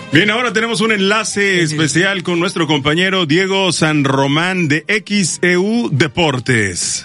Bien, ahora tenemos un enlace especial con nuestro compañero Diego San Román de XEU Deportes.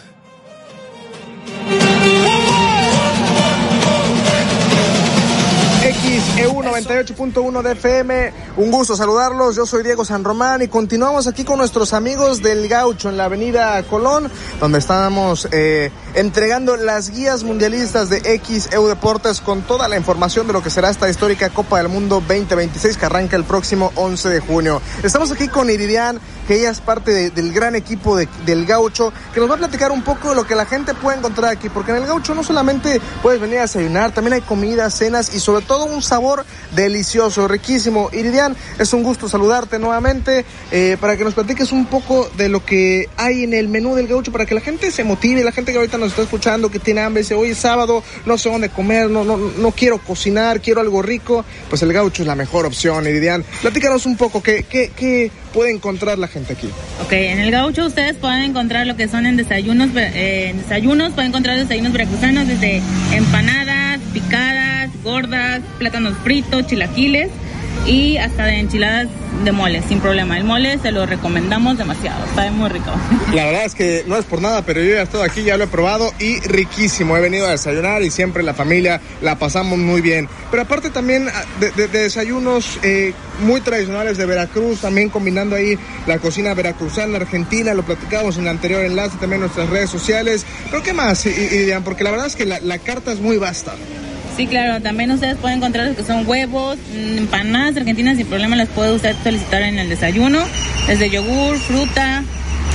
XEU 98.1 de FM, un gusto saludarlos, yo soy Diego San Román y continuamos aquí con nuestros amigos del Gaucho en la avenida Colón, donde estamos entregando las guías mundialistas de XEU Deportes con toda la información de lo que será esta histórica Copa del Mundo 2026 que arranca el próximo 11 de junio. Estamos aquí con Iridian, que ella es parte del gran equipo del Gaucho, que nos va a platicar un poco de lo que la gente puede encontrar aquí, porque en el Gaucho no solamente puedes venir a desayunar, también hay comidas, cenas y sobre todo un sabor delicioso, riquísimo. Iridian, es un gusto saludarte nuevamente, para que nos platiques un poco de lo que hay en el menú del Gaucho, para que la gente se motive, la gente que ahorita nos está escuchando, que tiene hambre, dice, hoy es sábado, no sé dónde comer, no quiero cocinar, quiero algo rico, pues el Gaucho es la mejor opción. Iridian, platícanos un poco, ¿qué puede encontrar la gente aquí? Ok, en el Gaucho ustedes pueden encontrar lo que son en desayunos, pueden encontrar desayunos veracruzanos, desde empanadas, picadas, gordas, plátanos fritos, chilaquiles y hasta de enchiladas de mole, sin problema. El mole se lo recomendamos demasiado, está muy rico. La verdad es que no es por nada, pero yo ya he estado aquí, ya lo he probado y riquísimo. He venido a desayunar y siempre la familia la pasamos muy bien. Pero aparte también de desayunos muy tradicionales de Veracruz, también combinando ahí la cocina veracruzana, argentina, lo platicábamos en el anterior enlace, también en nuestras redes sociales. Pero ¿qué más, Iridian? Porque la verdad es que la carta es muy vasta. Sí, claro, también ustedes pueden encontrar lo que son huevos, empanadas argentinas, sin problema las puede usted solicitar en el desayuno, desde yogur, fruta,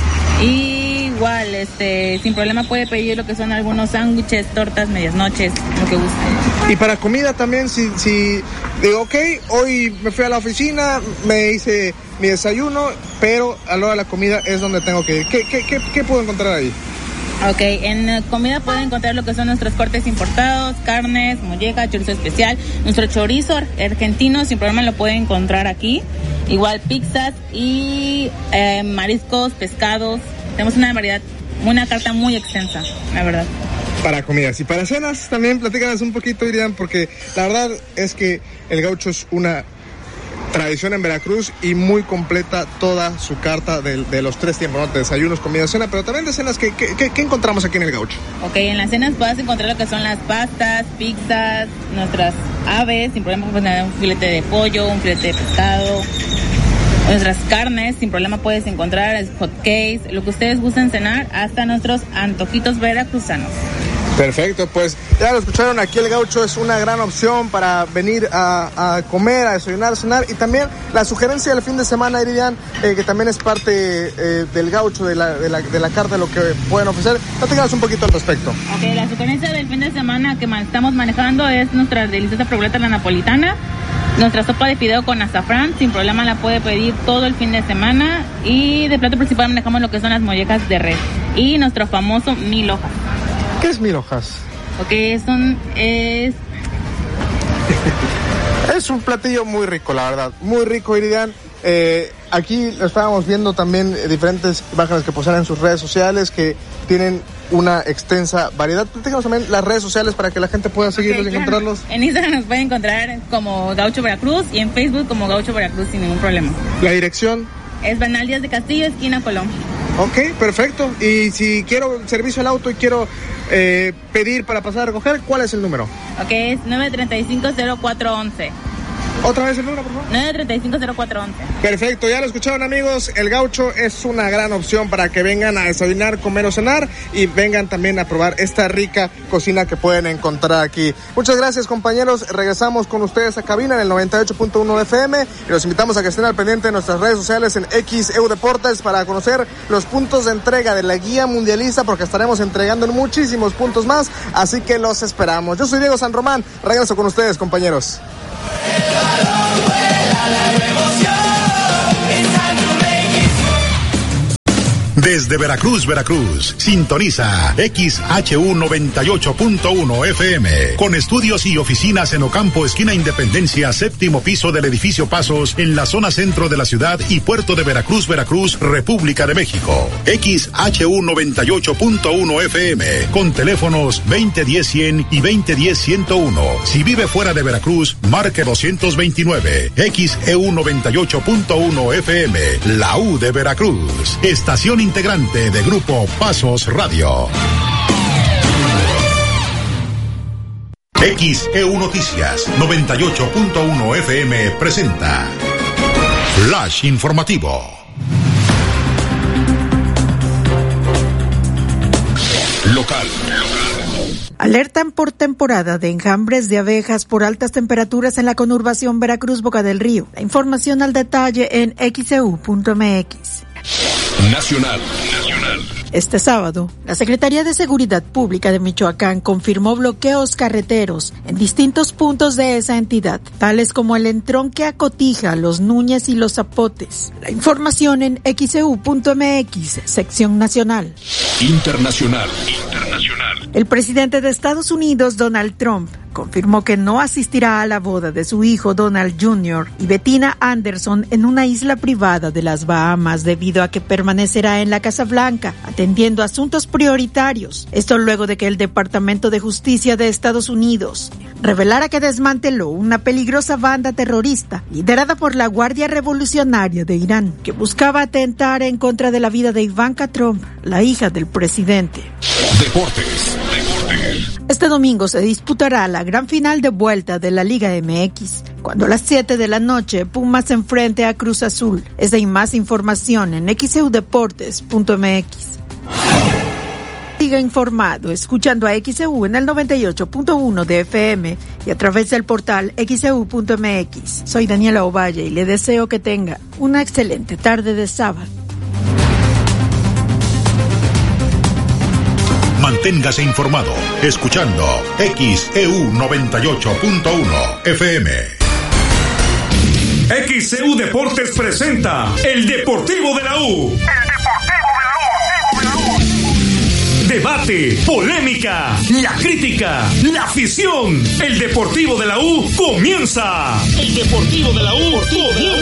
y igual, sin problema puede pedir lo que son algunos sándwiches, tortas, medias noches, lo que guste. Y para comida también, si digo, ok, hoy me fui a la oficina, me hice mi desayuno, pero a la hora de la comida es donde tengo que ir. ¿Qué puedo encontrar ahí? Ok, en comida pueden encontrar lo que son nuestros cortes importados, carnes, molleja, chorizo especial, nuestro chorizo argentino, sin problema lo pueden encontrar aquí. Igual pizzas y mariscos, pescados. Tenemos una carta muy extensa, la verdad. Para comidas y para cenas también, platícanos un poquito, Iridian, porque la verdad es que el Gaucho es una tradición en Veracruz y muy completa toda su carta de los 3 tiempos, ¿no? De desayunos, comida, cena, pero también de cenas. ¿Qué encontramos aquí en el Gaucho? Ok, en las cenas puedes encontrar lo que son las pastas, pizzas, nuestras aves, sin problema puedes tener un filete de pollo, un filete de pescado, nuestras carnes, sin problema puedes encontrar hot cakes, lo que ustedes gusten cenar, hasta nuestros antojitos veracruzanos. Perfecto, pues ya lo escucharon, aquí el Gaucho es una gran opción para venir a comer, a desayunar, a cenar, y también la sugerencia del fin de semana, Iridian, que también es parte del Gaucho, de la carta, de lo que pueden ofrecer. Platícanos un poquito al respecto. Ok, la sugerencia del fin de semana que estamos manejando es nuestra deliciosa proboleta la napolitana, nuestra sopa de fideo con azafrán, sin problema la puede pedir todo el fin de semana, y de plato principal manejamos lo que son las mollejas de res y nuestro famoso 1000 hojas. ¿Qué es 1000 hojas? Ok, es un platillo muy rico, la verdad, muy rico, Iridian. Aquí estábamos viendo también diferentes imágenes que posan en sus redes sociales que tienen una extensa variedad. Platícanos también las redes sociales para que la gente pueda seguirlos y encontrarlos. En Instagram nos pueden encontrar como Gaucho Veracruz y en Facebook como Gaucho Veracruz sin ningún problema. ¿La dirección? Es Bernal Díaz de Castillo, esquina Colón. Ok, perfecto. Y si quiero servicio al auto y quiero pedir para pasar a recoger, ¿cuál es el número? Ok, es 935-0411. ¿Otra vez el número, por favor? 935-0411. Perfecto, ya lo escucharon, amigos. El Gaucho es una gran opción para que vengan a desayunar, comer o cenar y vengan también a probar esta rica cocina que pueden encontrar aquí. Muchas gracias, compañeros. Regresamos con ustedes a cabina en el 98.1 de FM y los invitamos a que estén al pendiente de nuestras redes sociales en XEU Deportes para conocer los puntos de entrega de la guía mundialista, porque estaremos entregando en muchísimos puntos más, así que los esperamos. Yo soy Diego San Román. Regreso con ustedes, compañeros. Desde Veracruz, Veracruz, sintoniza XHU 98.1 FM, con estudios y oficinas en Ocampo, esquina Independencia, séptimo piso del edificio Pasos, en la zona centro de la ciudad y puerto de Veracruz, Veracruz, República de México. XHU 98.1 FM, con teléfonos 2010-100 y 2010-101. Si vive fuera de Veracruz, marque 229. XEU 98.1 FM, la U de Veracruz, estación integrante de Grupo Pasos Radio. XEU Noticias 98.1 FM presenta Flash Informativo. Local. Alertan por temporada de enjambres de abejas por altas temperaturas en la conurbación Veracruz Boca del Río. La información al detalle en xeu.mx. Nacional. Este sábado, la Secretaría de Seguridad Pública de Michoacán confirmó bloqueos carreteros en distintos puntos de esa entidad, tales como el entronque a Cotija, Los Núñez y Los Zapotes. La información en xeu.mx, sección nacional. Internacional. El presidente de Estados Unidos, Donald Trump, confirmó que no asistirá a la boda de su hijo Donald Jr. y Bettina Anderson en una isla privada de las Bahamas debido a que permanecerá en la Casa Blanca atendiendo asuntos prioritarios. Esto luego de que el Departamento de Justicia de Estados Unidos revelara que desmanteló una peligrosa banda terrorista liderada por la Guardia Revolucionaria de Irán que buscaba atentar en contra de la vida de Ivanka Trump, la hija del presidente. Deportes. Este domingo se disputará la gran final de vuelta de la Liga MX, cuando a las 7 de la noche Pumas se enfrente a Cruz Azul. Esta y más información en xeudeportes.mx. Siga informado escuchando a XEU en el 98.1 de FM y a través del portal xeu.mx. Soy Daniela Ovalle y le deseo que tenga una excelente tarde de sábado. Manténgase informado, escuchando XEU 98.1 FM. XEU Deportes presenta El Deportivo de la U. Debate, polémica, la crítica, la afición. El Deportivo de la U comienza. El Deportivo de la U.